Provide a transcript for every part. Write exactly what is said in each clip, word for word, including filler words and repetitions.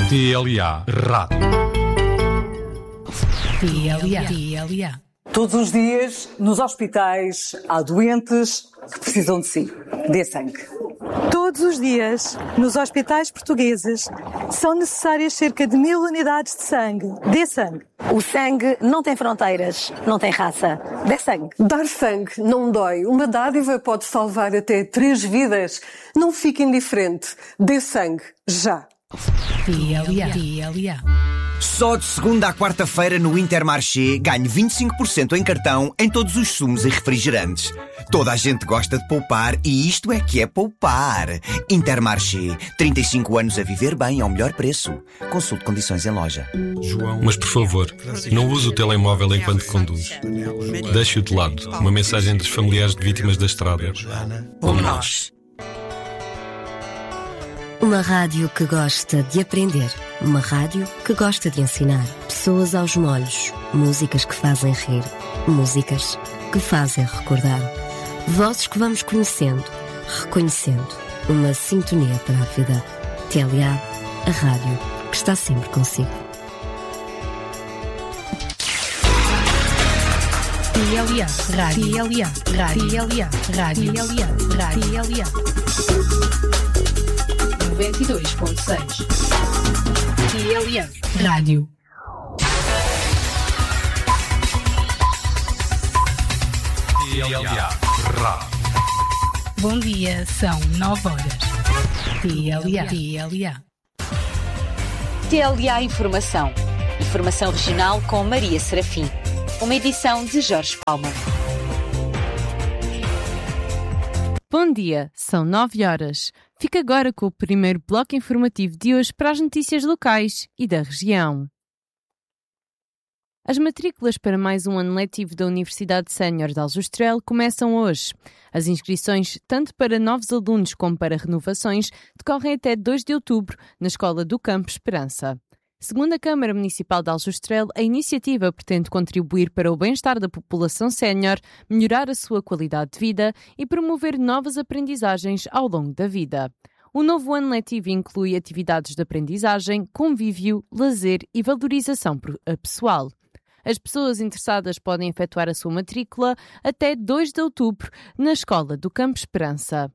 T L A Rádio. T L A. T L A. Todos os dias, nos hospitais, há doentes que precisam de si. Dê sangue. Todos os dias, nos hospitais portugueses, são necessárias cerca de mil unidades de sangue. Dê sangue. O sangue não tem fronteiras, não tem raça. Dê sangue. Dar sangue não dói. Uma dádiva pode salvar até três vidas. Não fique indiferente. Dê sangue, já. T L A. T L A. Só de segunda à quarta-feira no Intermarché ganhe vinte e cinco por cento em cartão em todos os sumos e refrigerantes. Toda a gente gosta de poupar e isto é que é poupar. Intermarché. trinta e cinco anos a viver bem ao melhor preço. Consulte condições em loja. João, mas por favor, não use o telemóvel enquanto conduz. Deixe-o de lado. Uma mensagem dos familiares de vítimas da estrada. Como nós. Uma rádio que gosta de aprender. Uma rádio que gosta de ensinar. Pessoas aos molhos. Músicas que fazem rir. Músicas que fazem recordar. Vozes que vamos conhecendo, reconhecendo. Uma sintonia para a vida. T L A, a rádio que está sempre consigo. T L A. Rádio. T L A. Rádio. T L A. Rádio. T L A. Rádio. T L A. noventa e dois ponto seis. T L A. Rádio. T L A Rádio. Bom dia, são nove horas. T L A. T L A. T L A Informação. Informação regional com Maria Serafim. Uma edição de Jorge Palma. Bom dia, são nove horas. Fica agora com o primeiro bloco informativo de hoje para as notícias locais e da região. As matrículas para mais um ano letivo da Universidade Sénior de Aljustrel começam hoje. As inscrições, tanto para novos alunos como para renovações, decorrem até dois de outubro na Escola do Campo Esperança. Segundo a Câmara Municipal de Aljustrel, a iniciativa pretende contribuir para o bem-estar da população sénior, melhorar a sua qualidade de vida e promover novas aprendizagens ao longo da vida. O novo ano letivo inclui atividades de aprendizagem, convívio, lazer e valorização pessoal. As pessoas interessadas podem efetuar a sua matrícula até dois de outubro na Escola do Campo Esperança.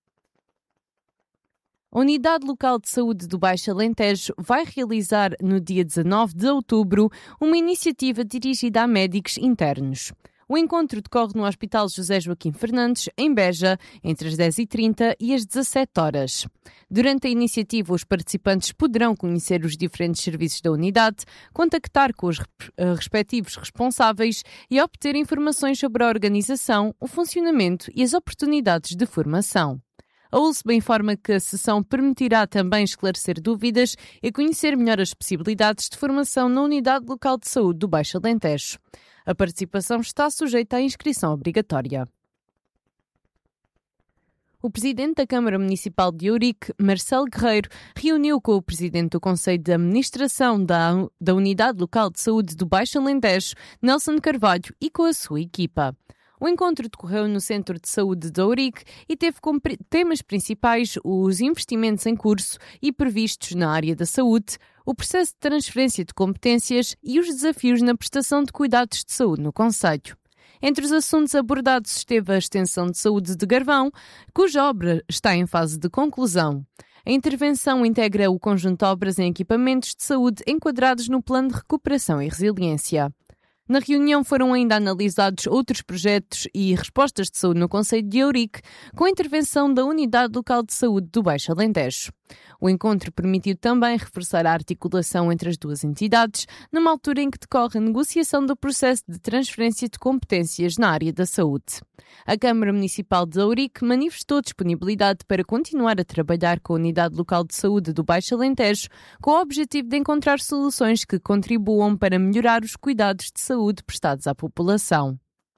A Unidade Local de Saúde do Baixo Alentejo vai realizar, no dia dezanove de outubro, uma iniciativa dirigida a médicos internos. O encontro decorre no Hospital José Joaquim Fernandes, em Beja, entre as dez e trinta e as dezassete horas. Durante a iniciativa, os participantes poderão conhecer os diferentes serviços da unidade, contactar com os respectivos responsáveis e obter informações sobre a organização, o funcionamento e as oportunidades de formação. A U L S B informa que a sessão permitirá também esclarecer dúvidas e conhecer melhor as possibilidades de formação na Unidade Local de Saúde do Baixo Alentejo. A participação está sujeita à inscrição obrigatória. O presidente da Câmara Municipal de Ourique, Marcelo Guerreiro, reuniu com o presidente do Conselho de Administração da, da Unidade Local de Saúde do Baixo Alentejo, Nelson Carvalho, e com a sua equipa. O encontro decorreu no Centro de Saúde de Ourique e teve como temas principais os investimentos em curso e previstos na área da saúde, o processo de transferência de competências e os desafios na prestação de cuidados de saúde no concelho. Entre os assuntos abordados esteve a extensão de saúde de Garvão, cuja obra está em fase de conclusão. A intervenção integra o conjunto de obras em equipamentos de saúde enquadrados no Plano de Recuperação e Resiliência. Na reunião foram ainda analisados outros projetos e respostas de saúde no concelho de Ourique, com a intervenção da Unidade Local de Saúde do Baixo Alentejo. O encontro permitiu também reforçar a articulação entre as duas entidades, numa altura em que decorre a negociação do processo de transferência de competências na área da saúde. A Câmara Municipal de Ourique manifestou disponibilidade para continuar a trabalhar com a Unidade Local de Saúde do Baixo Alentejo, com o objetivo de encontrar soluções que contribuam para melhorar os cuidados de saúde prestados à população.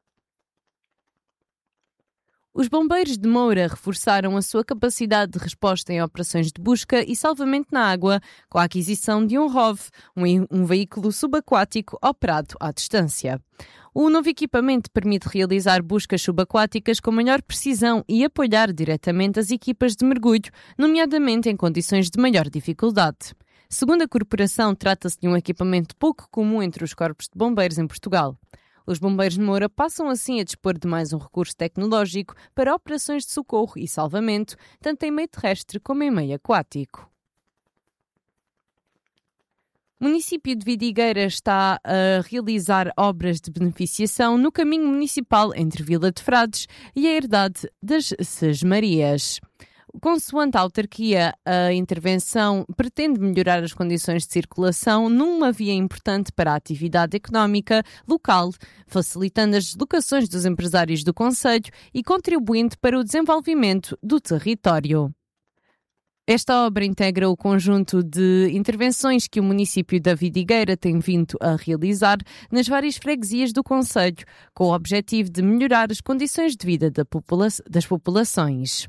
Os bombeiros de Moura reforçaram a sua capacidade de resposta em operações de busca e salvamento na água com a aquisição de um R O V, um, um veículo subaquático operado à distância. O novo equipamento permite realizar buscas subaquáticas com maior precisão e apoiar diretamente as equipas de mergulho, nomeadamente em condições de maior dificuldade. Segundo a corporação, trata-se de um equipamento pouco comum entre os corpos de bombeiros em Portugal. Os bombeiros de Moura passam assim a dispor de mais um recurso tecnológico para operações de socorro e salvamento, tanto em meio terrestre como em meio aquático. O município de Vidigueira está a realizar obras de beneficiação no caminho municipal entre Vila de Frades e a Herdade das Sesmarias. Consoante a autarquia, a intervenção pretende melhorar as condições de circulação numa via importante para a atividade económica local, facilitando as deslocações dos empresários do concelho e contribuindo para o desenvolvimento do território. Esta obra integra o conjunto de intervenções que o município da Vidigueira tem vindo a realizar nas várias freguesias do concelho, com o objetivo de melhorar as condições de vida da popula- das populações.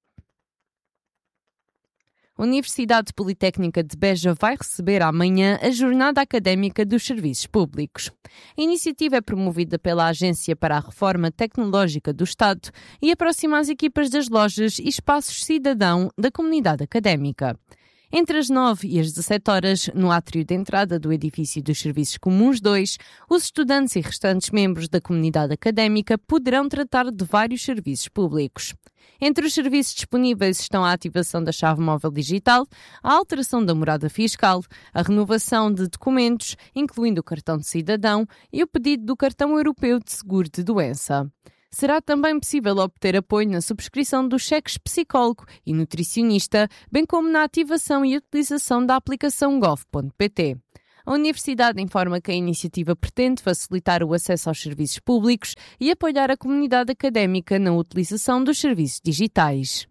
A Universidade Politécnica de Beja vai receber amanhã a Jornada Académica dos Serviços Públicos. A iniciativa é promovida pela Agência para a Reforma Tecnológica do Estado e aproxima as equipas das lojas e espaços cidadão da comunidade académica. Entre as nove e as dezassete horas, no átrio de entrada do edifício dos Serviços Comuns dois, os estudantes e restantes membros da comunidade académica poderão tratar de vários serviços públicos. Entre os serviços disponíveis estão a ativação da chave móvel digital, a alteração da morada fiscal, a renovação de documentos, incluindo o cartão de cidadão, e o pedido do cartão europeu de seguro de doença. Será também possível obter apoio na subscrição dos cheques psicólogo e nutricionista, bem como na ativação e utilização da aplicação gov ponto pt. A Universidade informa que a iniciativa pretende facilitar o acesso aos serviços públicos e apoiar a comunidade académica na utilização dos serviços digitais.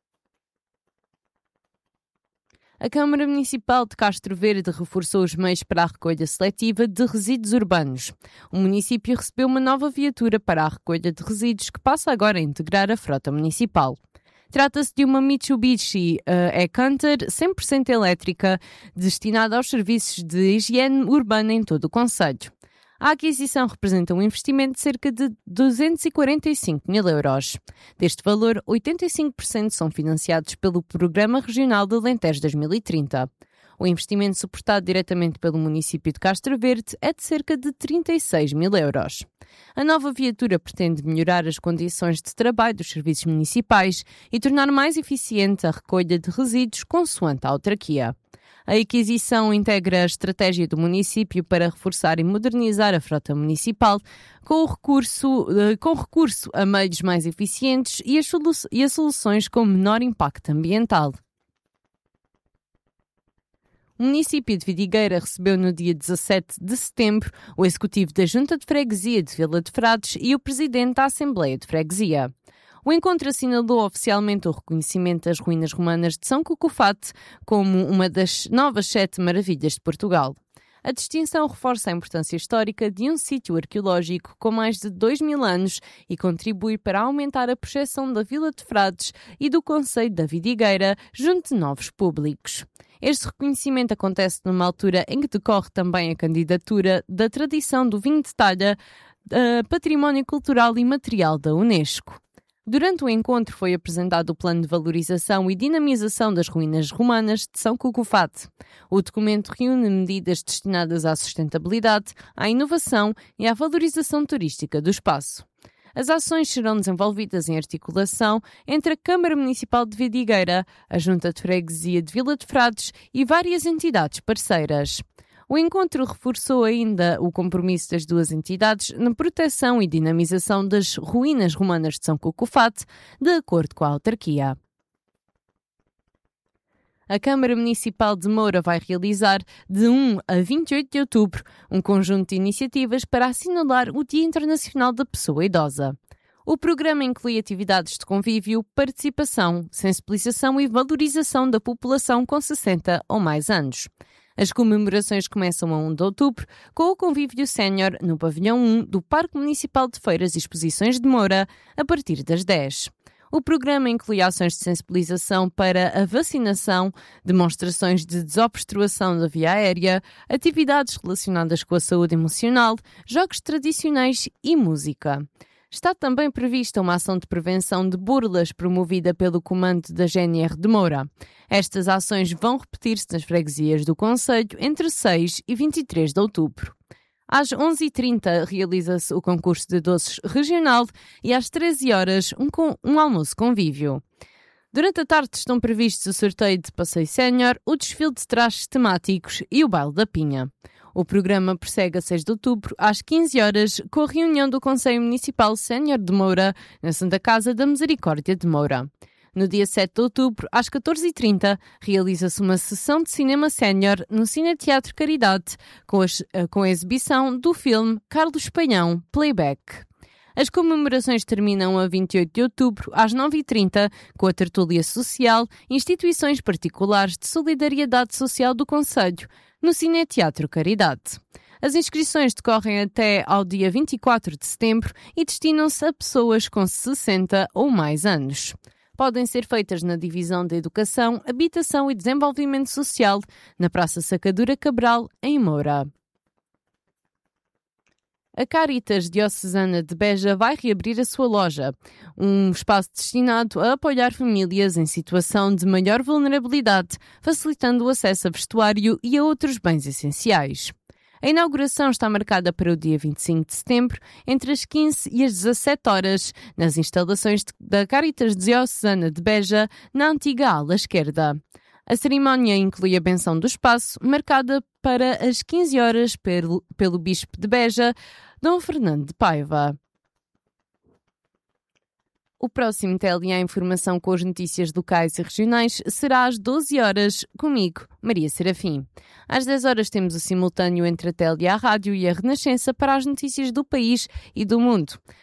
A Câmara Municipal de Castro Verde reforçou os meios para a recolha seletiva de resíduos urbanos. O município recebeu uma nova viatura para a recolha de resíduos que passa agora a integrar a frota municipal. Trata-se de uma Mitsubishi uh, E-Canter cem por cento elétrica, destinada aos serviços de higiene urbana em todo o concelho. A aquisição representa um investimento de cerca de duzentos e quarenta e cinco mil euros. Deste valor, oitenta e cinco por cento são financiados pelo Programa Regional de Alentejo dois mil e trinta. O investimento suportado diretamente pelo município de Castro Verde é de cerca de trinta e seis mil euros. A nova viatura pretende melhorar as condições de trabalho dos serviços municipais e tornar mais eficiente a recolha de resíduos consoante a autarquia. A aquisição integra a estratégia do município para reforçar e modernizar a frota municipal com, o recurso, com recurso a meios mais eficientes e, as solu- e a soluções com menor impacto ambiental. O município de Vidigueira recebeu no dia dezassete de setembro o executivo da Junta de Freguesia de Vila de Frades e o presidente da Assembleia de Freguesia. O encontro assinalou oficialmente o reconhecimento das ruínas romanas de São Cucufate como uma das novas sete maravilhas de Portugal. A distinção reforça a importância histórica de um sítio arqueológico com mais de dois mil anos e contribui para aumentar a projeção da Vila de Frades e do concelho da Vidigueira junto de novos públicos. Este reconhecimento acontece numa altura em que decorre também a candidatura da tradição do vinho de talha a Património Cultural e Material da Unesco. Durante o encontro foi apresentado o Plano de Valorização e Dinamização das Ruínas Romanas de São Cucufate. O documento reúne medidas destinadas à sustentabilidade, à inovação e à valorização turística do espaço. As ações serão desenvolvidas em articulação entre a Câmara Municipal de Vidigueira, a Junta de Freguesia de Vila de Frades e várias entidades parceiras. O encontro reforçou ainda o compromisso das duas entidades na proteção e dinamização das ruínas romanas de São Cucufate, de acordo com a autarquia. A Câmara Municipal de Moura vai realizar, de um a vinte e oito de outubro, um conjunto de iniciativas para assinalar o Dia Internacional da Pessoa Idosa. O programa inclui atividades de convívio, participação, sensibilização e valorização da população com sessenta ou mais anos. As comemorações começam a primeiro de outubro, com o convívio sénior no pavilhão um do Parque Municipal de Feiras e Exposições de Moura, a partir das dez. O programa inclui ações de sensibilização para a vacinação, demonstrações de desobstruação da via aérea, atividades relacionadas com a saúde emocional, jogos tradicionais e música. Está também prevista uma ação de prevenção de burlas promovida pelo comando da G N R de Moura. Estas ações vão repetir-se nas freguesias do concelho entre seis e vinte e três de outubro. Às onze e trinta realiza-se o concurso de doces regional e às treze horas um, com, um almoço convívio. Durante a tarde estão previstos o sorteio de passeio sénior, o desfile de trajes temáticos e o baile da pinha. O programa prossegue a seis de outubro, às quinze horas, com a reunião do Conselho Municipal Sénior de Moura, na Santa Casa da Misericórdia de Moura. No dia sete de outubro, às catorze e trinta, realiza-se uma sessão de cinema sénior no Cine Teatro Caridade, com a, com a exibição do filme Carlos Paião, Playback. As comemorações terminam a vinte e oito de outubro, às nove e trinta, com a tertúlia social, instituições particulares de solidariedade social do Concelho, no Cine Teatro Caridade. As inscrições decorrem até ao dia vinte e quatro de setembro e destinam-se a pessoas com sessenta ou mais anos. Podem ser feitas na Divisão de Educação, Habitação e Desenvolvimento Social, na Praça Sacadura Cabral, em Moura. A Caritas Diocesana de Beja vai reabrir a sua loja, um espaço destinado a apoiar famílias em situação de maior vulnerabilidade, facilitando o acesso a vestuário e a outros bens essenciais. A inauguração está marcada para o dia vinte e cinco de setembro, entre as quinze e as dezassete horas, nas instalações da Caritas Diocesana de Beja, na antiga ala esquerda. A cerimónia inclui a benção do espaço, marcada para as quinze horas pelo, pelo Bispo de Beja, Dom Fernando de Paiva. O próximo T L A Informação com as notícias locais e regionais será às doze horas, comigo, Maria Serafim. Às dez horas temos o simultâneo entre a T L A Rádio e a Renascença para as notícias do país e do mundo.